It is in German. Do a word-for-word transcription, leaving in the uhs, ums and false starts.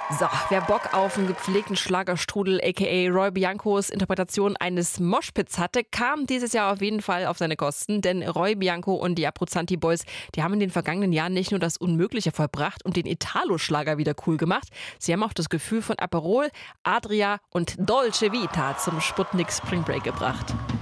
So, wer Bock auf einen gepflegten Schlagerstrudel, aka Roy Biancos Interpretation eines Moshpits hatte, kam dieses Jahr auf jeden Fall auf seine Kosten, denn Roy Bianco und die Abruzzanti Boys, die haben in den vergangenen Jahren nicht nur das Unmögliche vollbracht und den Italo-Schlager wieder cool gemacht, sie haben auch das Gefühl von Aperol, Adria und Dolce Vita zum Sputnik Spring Break gebracht.